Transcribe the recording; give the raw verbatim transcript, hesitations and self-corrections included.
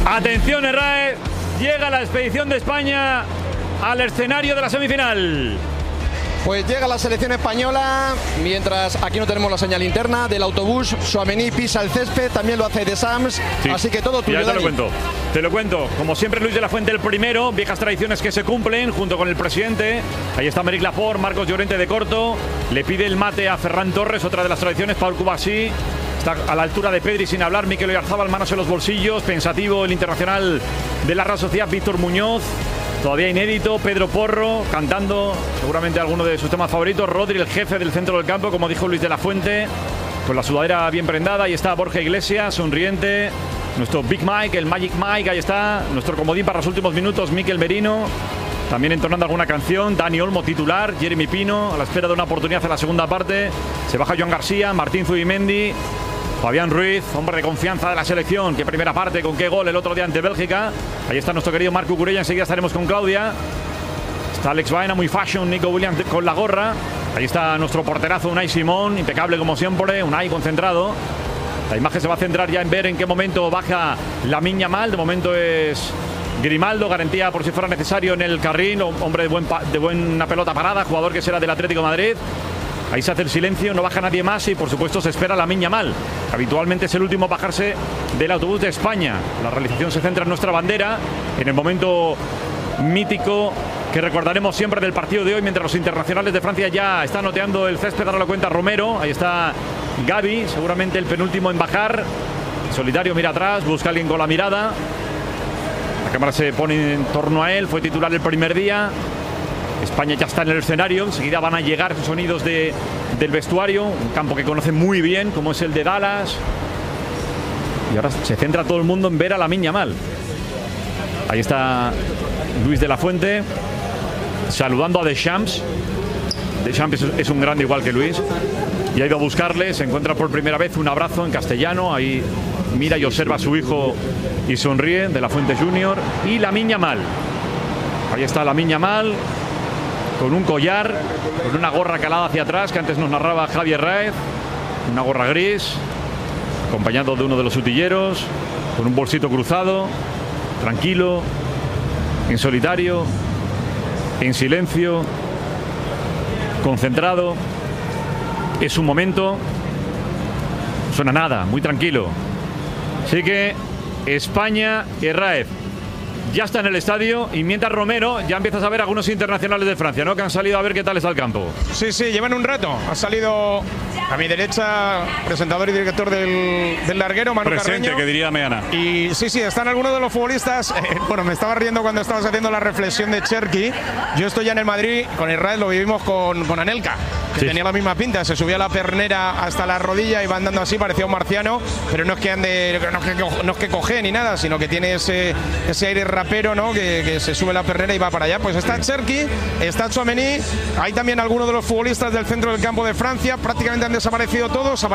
Atención, Herrera, llega la expedición de España al escenario de la semifinal. Pues llega la selección española, mientras aquí no tenemos la señal interna del autobús. Tchouaméni pisa el césped, también lo hace de Sams, sí. Así que todo tuyo. Ya te lo cuento, te lo cuento. Como siempre, Luis de la Fuente el primero, viejas tradiciones que se cumplen junto con el presidente. Ahí está Meric Lafort, Marcos Llorente de Corto, le pide el mate a Ferran Torres, otra de las tradiciones. Paul Kubasi está a la altura de Pedri sin hablar. Mikel Oyarzabal, manos en los bolsillos, pensativo el internacional de la Real Sociedad, Víctor Muñoz. Todavía inédito, Pedro Porro cantando seguramente alguno de sus temas favoritos. Rodri, el jefe del centro del campo, como dijo Luis de la Fuente, con la sudadera bien prendada. Ahí está Borja Iglesias, sonriente. Nuestro Big Mike, el Magic Mike, ahí está. Nuestro comodín para los últimos minutos, Mikel Merino. También entonando alguna canción. Dani Olmo titular, Jeremy Pino a la espera de una oportunidad en la segunda parte. Se baja Joan García, Martín Zubimendi. Fabián Ruiz, hombre de confianza de la selección. Qué primera parte, con qué gol el otro día ante Bélgica. Ahí está nuestro querido Marc Cucurella. Enseguida estaremos con Claudia. Está Alex Baena, muy fashion. Nico Williams con la gorra. Ahí está nuestro porterazo Unai Simón, impecable como siempre. Unai concentrado. La imagen se va a centrar ya en ver en qué momento baja Lamine Yamal. De momento es Grimaldo, garantía por si fuera necesario en el carril. Hombre de, buen de buena pelota parada, jugador que será del Atlético de Madrid. Ahí se hace el silencio, no baja nadie más y por supuesto se espera Lamine Yamal. Habitualmente es el último a bajarse del autobús de España. La realización se centra en nuestra bandera, en el momento mítico que recordaremos siempre del partido de hoy, mientras los internacionales de Francia ya están noteando el césped. Ahora lo cuenta Romero. Ahí está Gavi, seguramente el penúltimo en bajar. Solitario mira atrás, busca a alguien con la mirada. La cámara se pone en torno a él, fue titular el primer día. España ya está en el escenario, enseguida van a llegar sonidos de, del vestuario, un campo que conoce muy bien, como es el de Dallas. Y ahora se centra todo el mundo en ver a Lamine Yamal. Ahí está Luis de la Fuente, saludando a Deschamps. Deschamps es, es un grande igual que Luis. Y ha ido a buscarle, se encuentra por primera vez un abrazo en castellano. Ahí mira y observa a su hijo y sonríe, de la Fuente Junior. Y Lamine Yamal. Ahí está Lamine Yamal, con un collar, con una gorra calada hacia atrás, que antes nos narraba Javier Raez, una gorra gris, acompañado de uno de los utilleros, con un bolsito cruzado, tranquilo, en solitario, en silencio, concentrado. Es un momento, no suena nada, muy tranquilo. Así que España y Raez ya está en el estadio, y mientras Romero ya empiezas a ver algunos internacionales de Francia, ¿no? Que han salido a ver qué tal está el campo. Sí, sí, llevan un rato. Ha salido a mi derecha presentador y director del, del larguero, Manu Presente, Carreño. que diría Meana. Y sí, sí, están algunos de los futbolistas. Eh, bueno, me estaba riendo cuando estabas haciendo la reflexión de Cherki. Yo estoy ya en el Madrid, con Israel lo vivimos con, con Anelka, que sí, tenía la misma pinta. Se subía la pernera hasta la rodilla y va andando así, parecía un marciano, pero no es que ande, no es que, no es que coge ni nada, sino que tiene ese, ese aire rapero, ¿no? Que, que se sube la pernera y va para allá. Pues está Cherki, está Tchouaméni, hay también algunos de los futbolistas del centro del campo de Francia. Prácticamente han desaparecido todos.